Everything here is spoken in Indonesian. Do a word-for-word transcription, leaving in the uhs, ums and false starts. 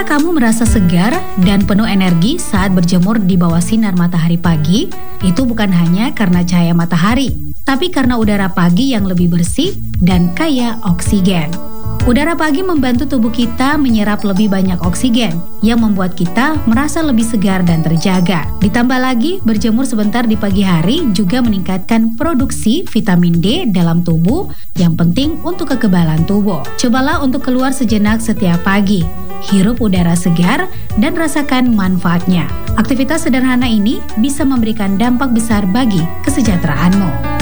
kamu merasa segar dan penuh energi saat berjemur di bawah sinar matahari pagi? Itu bukan hanya karena cahaya matahari, tapi karena udara pagi yang lebih bersih dan kaya oksigen. Udara pagi membantu tubuh kita menyerap lebih banyak oksigen yang membuat kita merasa lebih segar dan terjaga. Ditambah lagi, berjemur sebentar di pagi hari juga meningkatkan produksi vitamin D dalam tubuh yang penting untuk kekebalan tubuh. Cobalah untuk keluar sejenak setiap pagi, hirup udara segar, dan rasakan manfaatnya. Aktivitas sederhana ini bisa memberikan dampak besar bagi kesejahteraanmu.